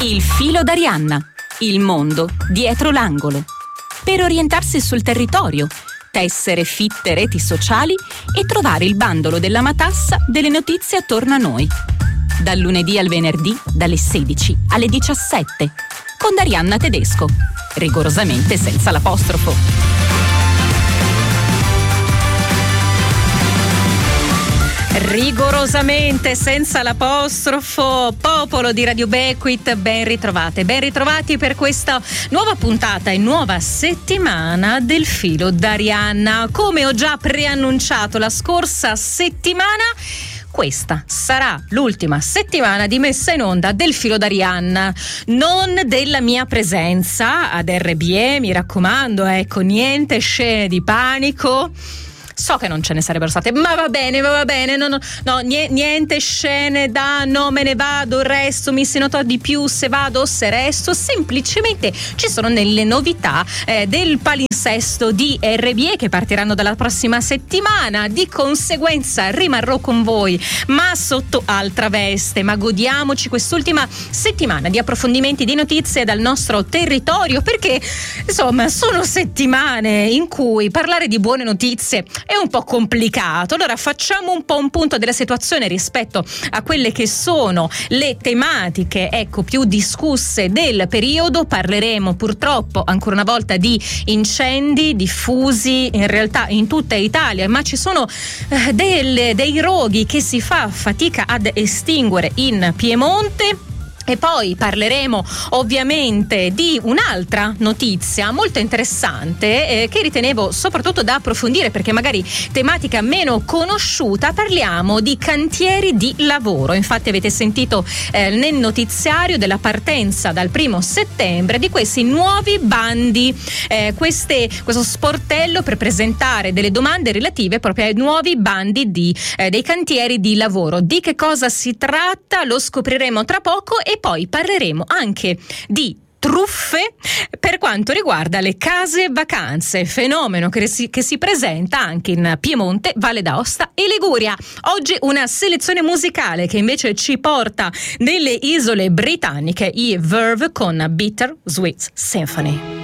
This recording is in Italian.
Il filo d'Arianna, il mondo dietro l'angolo. Per orientarsi sul territorio, tessere fitte reti sociali e trovare il bandolo della matassa delle notizie attorno a noi. Dal lunedì al venerdì, dalle 16 alle 17, con Arianna Tedesco, rigorosamente senza l'apostrofo. Rigorosamente senza l'apostrofo. Popolo di Radio Becquit, ben ritrovati per questa nuova puntata e nuova settimana del filo d'Arianna. Come ho già preannunciato la scorsa settimana, questa sarà l'ultima settimana di messa in onda del filo d'Arianna, non della mia presenza ad RBE, mi raccomando, ecco, niente scene di panico. So che non ce ne sarebbero state, ma va bene, no, niente scene da no me ne vado, resto, mi si nota di più se vado o se resto. Semplicemente ci sono delle novità del palinsesto di RBE che partiranno dalla prossima settimana. Di conseguenza rimarrò con voi, ma sotto altra veste. Ma godiamoci quest'ultima settimana di approfondimenti di notizie dal nostro territorio, perché insomma sono settimane in cui parlare di buone notizie è un po' complicato. Allora facciamo un po' un punto della situazione rispetto a quelle che sono le tematiche, ecco, più discusse del periodo. Parleremo purtroppo ancora una volta di incendi diffusi in realtà in tutta Italia, ma ci sono dei roghi che si fa fatica ad estinguere in Piemonte. E poi parleremo ovviamente di un'altra notizia molto interessante che ritenevo soprattutto da approfondire, perché magari tematica meno conosciuta. Parliamo di cantieri di lavoro. Infatti avete sentito nel notiziario della partenza dal 1° settembre di questi nuovi bandi, questo sportello per presentare delle domande relative proprio ai nuovi bandi dei cantieri di lavoro. Di che cosa si tratta lo scopriremo tra poco, e poi parleremo anche di truffe per quanto riguarda le case vacanze, fenomeno che si presenta anche in Piemonte, Valle d'Aosta e Liguria. Oggi una selezione musicale che invece ci porta nelle isole britanniche, i Verve con Bitter Sweet Symphony.